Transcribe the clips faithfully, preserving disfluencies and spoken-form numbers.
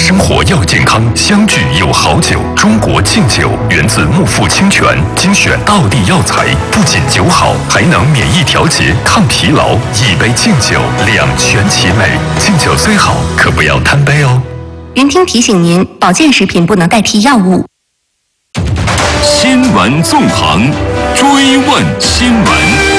生活要健康，相聚有好酒。中国敬酒源自木富清泉，精选道地药材，不仅酒好，还能免疫调节、抗疲劳。一杯敬酒，两全其美。敬酒虽好，可不要贪杯哦。 云听提醒您，保健食品不能代替药物。 新闻纵横，追问新闻。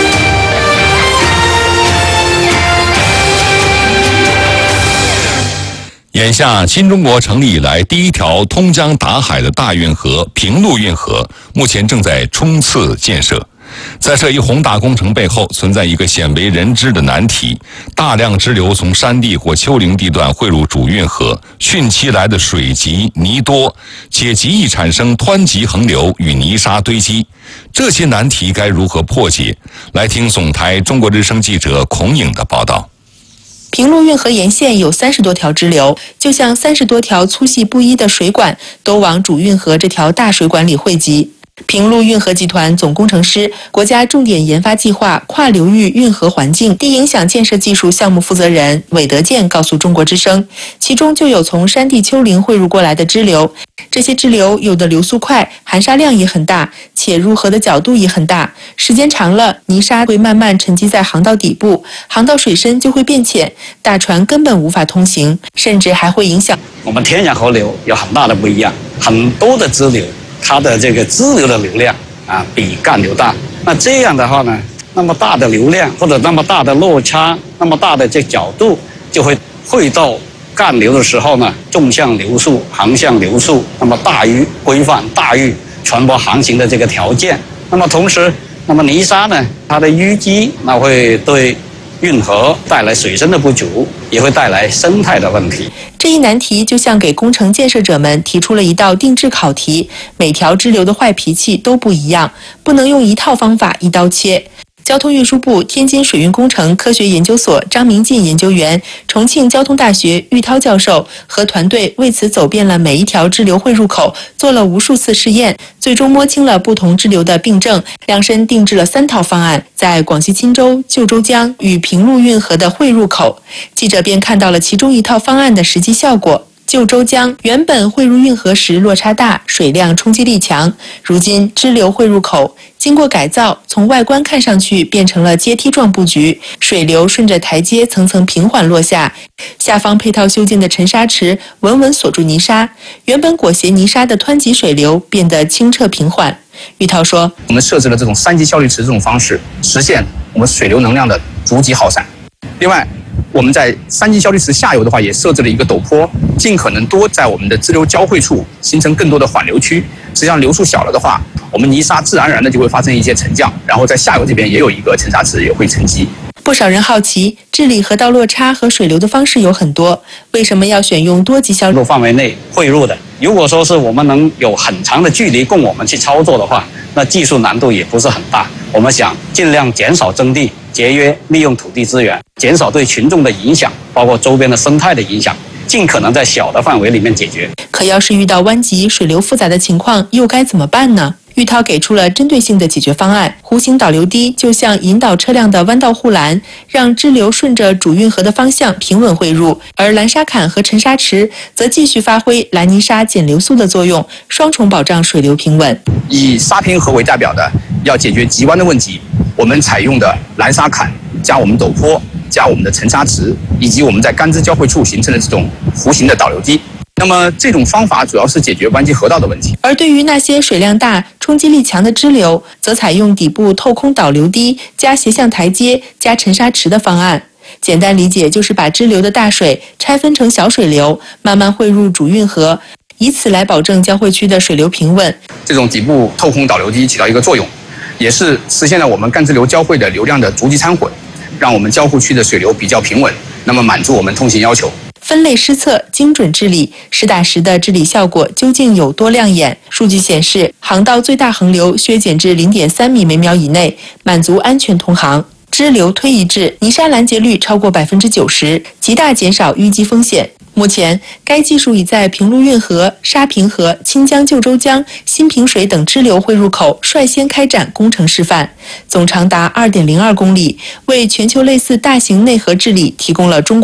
眼下，新中国成立以来第一条通江达海的大运河平陆运河，目前正在冲刺建设。在这一宏大工程背后，存在一个鲜为人知的难题：大量支流从山地或丘陵地段汇入主运河，汛期来的水急泥多，且极易产生湍急横流与泥沙堆积。这些难题该如何破解？来听总台中国之声记者孔颖的报道。 平陆运河沿线有三十多条支流，就像三十多条粗细不一的水管，都往主运河这条大水管里汇集。平陆运河集团总工程师、国家重点研发计划跨流域运河环境低影响建设技术项目负责人韦德建告诉中国之声，其中就有从山地丘陵汇入过来的支流。这些支流有的流速快，含沙量也很大，且入河的角度也很大，时间长了，泥沙会慢慢沉积在航道底部，航道水深就会变浅，大船根本无法通行，甚至还会影响。 我们天然河流有很大的不一样，很多的支流，它的这个支流的流量啊比干流大。那这样的话呢，那么大的流量或者那么大的落差，那么大的这角度，就会汇到干流的时候呢，纵向流速、航向流速，那么大于规范、大于船舶航行的这个条件。那么同时，那么泥沙呢，它的淤积，那会对运河带来水深的不足，也会带来生态的问题。 这一难题就像给工程建设者们提出了一道定制考题，每条支流的坏脾气都不一样，不能用一套方法一刀切。交通运输部天津水运工程科学研究所张明进研究员、重庆交通大学玉涛教授和团队为此走遍了每一条支流汇入口，做了无数次试验，最终摸清了不同支流的病症，量身定制了三套方案，在广西钦州、旧州江与平陆运河的汇入口，记者便看到了其中一套方案的实际效果。旧州江原本汇入运河时落差大，水量冲击力强，如今支流汇入口经过改造，从外观看上去变成了阶梯状布局，水流顺着台阶层层平缓落下，下方配套修建的沉沙池稳稳锁住泥沙，原本裹挟泥沙的湍急水流变得清澈平缓。玉涛说， 我们设置了这种三级效率池这种方式，实现我们水流能量的逐级耗散。另外，我们在三级效率池下游的话，也设置了一个陡坡，尽可能多在我们的支流交汇处形成更多的缓流区。实际上流速小了的话，我们泥沙自然而然的就会发生一些沉降，然后在下游这边也有一个沉沙池也会沉积。 不少人好奇，治理河道落差和水流的方式有很多，为什么要选用多级效率范围内汇入的？如果说是我们能有很长的距离供我们去操作的话，那技术难度也不是很大。我们想尽量减少征地，节约利用土地资源，减少对群众的影响，包括周边的生态的影响，尽可能在小的范围里面解决。 可要是遇到湾急、水流复杂的情况，又该怎么办呢？玉涛给出了针对性的解决方案，弧形导流堤就像引导车辆的弯道护栏，让支流顺着主运河的方向平稳汇入，而拦沙坎和沉沙池则继续发挥拦泥沙减流速的作用，双重保障水流平稳。 以沙平河为代表的要解决急弯的问题，我们采用的拦沙坎加我们陡坡加我们的沉沙池，以及我们在干支交汇处形成的这种弧形的导流堤。那么这种方法主要是解决湾急河道的问题， 而对于那些水量大、冲击力强的支流，则采用底部透空导流堤加斜向台阶加沉沙池的方案。简单理解就是把支流的大水拆分成小水流，慢慢汇入主运河，以此来保证交汇区的水流平稳。 这种底部透空导流堤起到一个作用，也是实现了我们干支流交汇的流量的逐级掺混，让我们交互区的水流比较平稳，那么满足我们通行要求。 分类施测、精准治理，实打实的治理效果究竟有多亮眼？数据显示，航道最大横流削减至 零点三米每秒以内，满足安全通航。支流推移制，泥沙拦截率超过百分之九十，极大减少淤积风险。目前，该技术已在平陆运河、沙平河、清江旧州江、新平水等支流汇入口率先开展工程示范，总长达 二点零二公里，为全球类似大型内河治理提供了中国